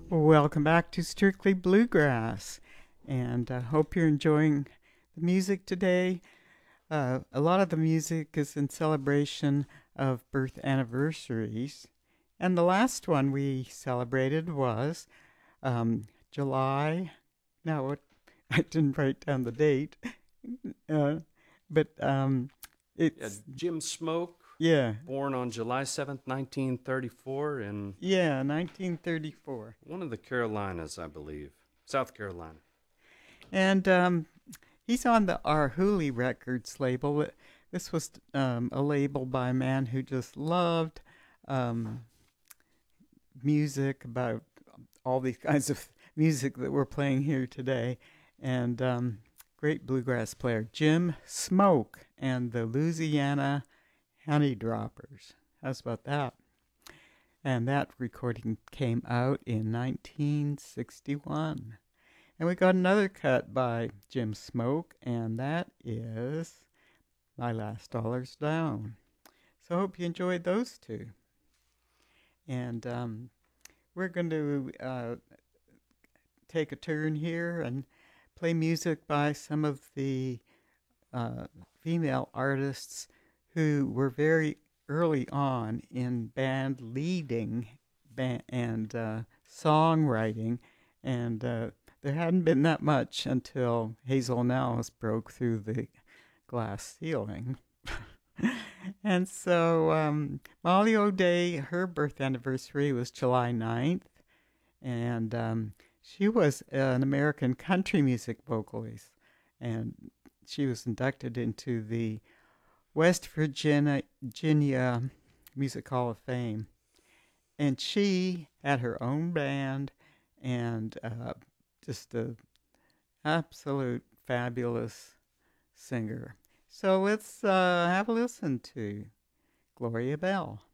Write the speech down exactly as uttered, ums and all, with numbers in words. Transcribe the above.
Welcome back to Strictly Bluegrass, and I hope you're enjoying the music today. Uh, a lot of the music is in celebration of birth anniversaries, and the last one we celebrated was um, July. Now, what, I didn't write down the date, uh, but um, Yeah, it's Jim Smoke, yeah, born on July seventh, nineteen thirty-four, in yeah, nineteen thirty-four. one of the Carolinas, I believe. South Carolina. And um, he's on the Arhoolie Records label. This was um, a label by a man who just loved um, music, about all these kinds of music that we're playing here today. And um, great bluegrass player, Jim Smoke and the Louisiana Honeydroppers. How's about that? And that recording came out in nineteen sixty-one. And we got another cut by Jim Smoke, and that is My Last Dollar's Down. So I hope you enjoyed those two. And um, we're going to uh, take a turn here and play music by some of the uh, female artists who were very early on in band leading band and uh, songwriting, and uh, there hadn't been that much until Hazel Nellis broke through the glass ceiling. And so um, Molly O'Day, her birth anniversary was July ninth, and um, she was an American country music vocalist, and she was inducted into the West Virginia, Virginia Music Hall of Fame. And she had her own band, and uh, just a absolute fabulous singer. So let's uh, have a listen to Gloria Bell.